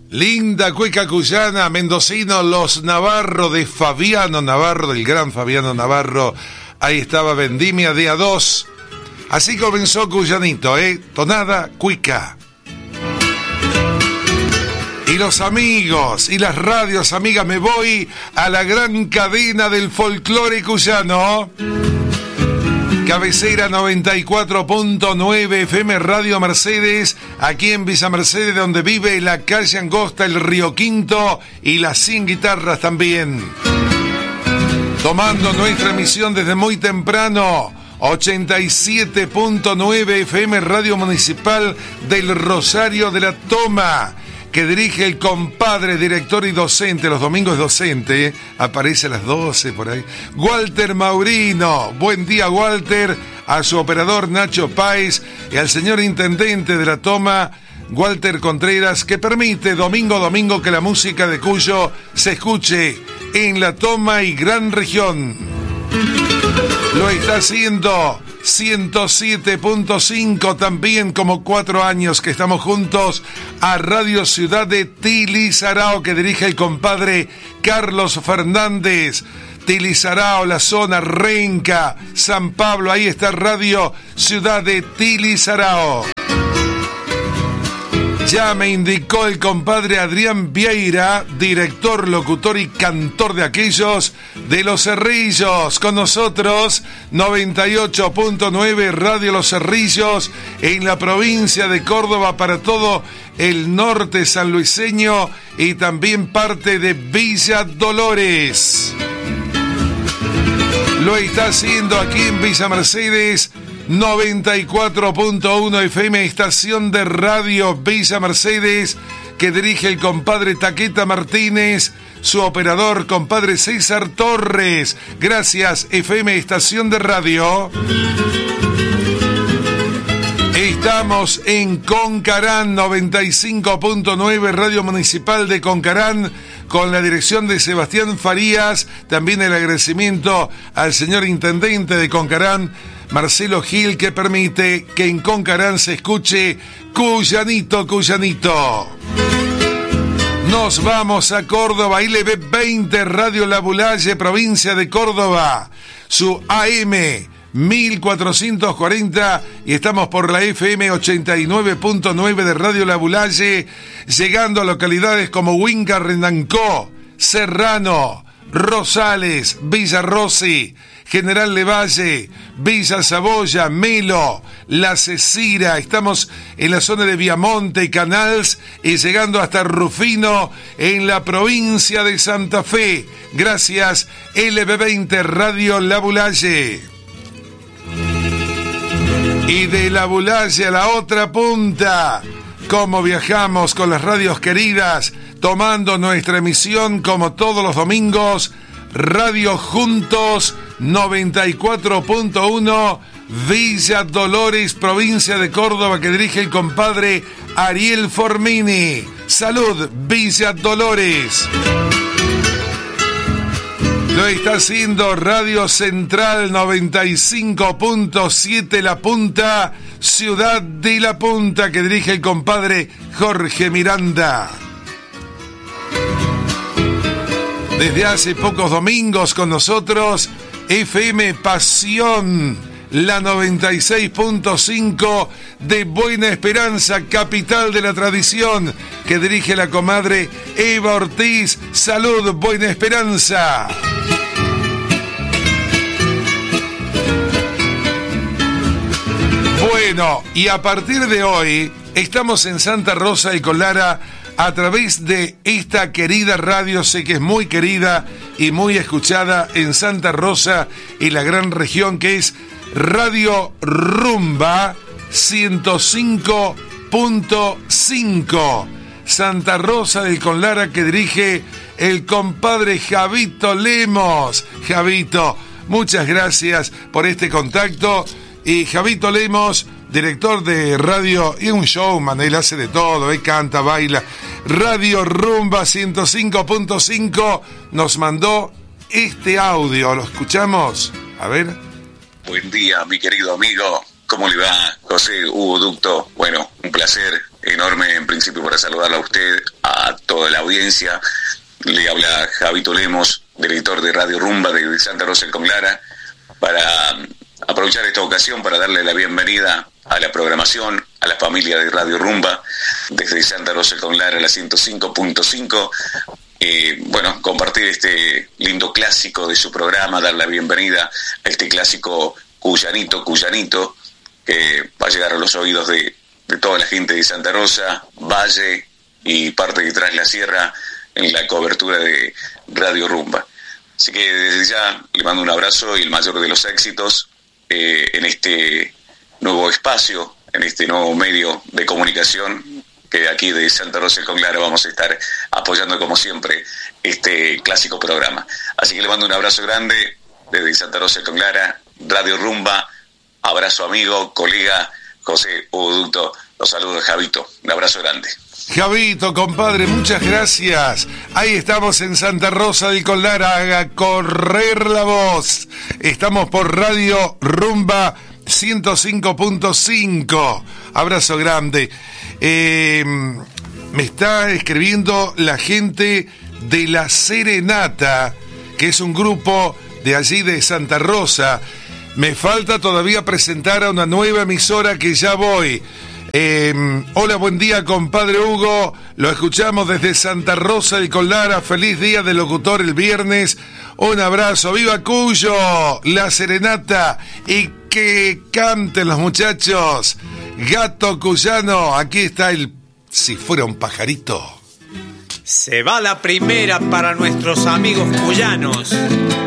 Linda cueca cuyana, mendocino, los Navarro de Fabiano Navarro, del gran Fabiano Navarro. Ahí estaba Vendimia de A2. Así comenzó Cuyanito, tonada cuica. Y los amigos y las radios amigas, me voy a la gran cadena del folclore cuyano. Cabecera 94.9 FM Radio Mercedes, aquí en Villa Mercedes, donde vive la calle Angosta, el Río Quinto y las 100 guitarras también. Tomando nuestra emisión desde muy temprano, 87.9 FM Radio Municipal del Rosario de la Toma, que dirige el compadre, director y docente, los domingos es docente, aparece a las 12 por ahí, Walter Maurino. Buen día, Walter, a su operador Nacho Páez y al señor intendente de la Toma, Walter Contreras, que permite domingo a domingo que la música de Cuyo se escuche en la Toma y Gran Región. Lo está haciendo 107.5, también como 4 años que estamos juntos, a Radio Ciudad de Tilizarao, que dirige el compadre Carlos Fernández. Tilizarao, la zona, Renca, San Pablo, ahí está Radio Ciudad de Tilizarao. Ya me indicó el compadre Adrián Vieira, director, locutor y cantor de aquellos de Los Cerrillos. Con nosotros, 98.9 Radio Los Cerrillos, en la provincia de Córdoba, para todo el norte sanluiseño y también parte de Villa Dolores. Lo está haciendo aquí en Villa Mercedes, 94.1 FM, estación de radio Villa Mercedes, que dirige el compadre Taqueta Martínez, su operador, compadre César Torres. Gracias, FM, estación de radio. Estamos en Concarán, 95.9 Radio Municipal de Concarán, con la dirección de Sebastián Farías. También el agradecimiento al señor intendente de Concarán, Marcelo Gil, que permite que en Concarán se escuche Cuyanito, Cuyanito. Nos vamos a Córdoba, LB20 Radio La Bulaye, provincia de Córdoba, su AM 1440, y estamos por la FM 89.9 de Radio La Bulaye, llegando a localidades como Huinca, Renancó, Serrano, Rosales, Villa Rossi, General Levalle, Villa Saboya, Melo, La Cecira. Estamos en la zona de Viamonte y Canals y llegando hasta Rufino en la provincia de Santa Fe. Gracias, LB20 Radio La Bulaye. Y de La Bulaye a la otra punta, cómo viajamos con las radios queridas, tomando nuestra emisión como todos los domingos, Radio Juntos 94.1, Villa Dolores, provincia de Córdoba, que dirige el compadre Ariel Formini. Salud, Villa Dolores. Lo está haciendo Radio Central 95.7 La Punta, Ciudad de La Punta, que dirige el compadre Jorge Miranda. Desde hace pocos domingos con nosotros, FM Pasión, la 96.5 de Buena Esperanza, capital de la tradición, que dirige la comadre Eva Ortiz. Salud, Buena Esperanza. Bueno, y a partir de hoy estamos en Santa Rosa de Colara, a través de esta querida radio, sé que es muy querida y muy escuchada en Santa Rosa y la gran región, que es Radio Rumba 105.5. Santa Rosa del Colara, que dirige el compadre Javito Lemos. Javito, muchas gracias por este contacto. Y Javito Lemos, director de radio y un showman, él hace de todo, él canta, baila. Radio Rumba 105.5 nos mandó este audio, ¿lo escuchamos? A ver. Buen día, mi querido amigo, ¿cómo le va? José Hugo Ducto. Bueno, un placer enorme en principio para saludarlo a usted, a a toda la audiencia. Le habla Javito Lemos, director de Radio Rumba de Santa Rosa del Conglara, para aprovechar esta ocasión para darle la bienvenida a la programación, a la familia de Radio Rumba, desde Santa Rosa del Conglara, la 105.5. Bueno, compartir este lindo clásico de su programa, dar la bienvenida a este clásico cuyanito, que va a llegar a los oídos de toda la gente de Santa Rosa, Valle y parte de Tras la Sierra, en la cobertura de Radio Rumba. Así que desde ya le mando un abrazo y el mayor de los éxitos en este nuevo espacio, en este nuevo medio de comunicación que aquí de Santa Rosa del Conglara vamos a estar apoyando como siempre este clásico programa. Así que le mando un abrazo grande desde Santa Rosa del Conglara, Radio Rumba. Abrazo amigo, colega José Hugo Ducto. Los saludos, Javito. Un abrazo grande. Javito, compadre, muchas gracias. Ahí estamos en Santa Rosa del Conglara, haga correr la voz. Estamos por Radio Rumba 105.5. Abrazo grande. Me está escribiendo la gente de La Serenata, que es un grupo de allí de Santa Rosa. Me falta todavía presentar a una nueva emisora que ya voy. Hola, buen día, compadre Hugo. Lo escuchamos desde Santa Rosa del Conglara. Feliz día del locutor el viernes. Un abrazo. ¡Viva Cuyo! La Serenata. Y que canten los muchachos. Gato cuyano. Aquí está el Si fuera un pajarito. Se va la primera para nuestros amigos cuyanos.